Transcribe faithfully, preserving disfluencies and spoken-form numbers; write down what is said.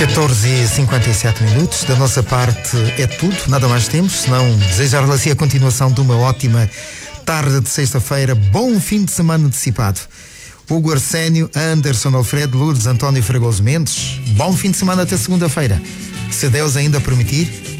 catorze e cinquenta e sete minutos. Da nossa parte é tudo, nada mais temos, senão desejar-lhe assim a continuação de uma ótima tarde de sexta-feira. Bom fim de semana antecipado. Hugo Arsénio, Anderson Alfredo, Lourdes, António Fragoso Mendes. Bom fim de semana até segunda-feira. Se Deus ainda permitir,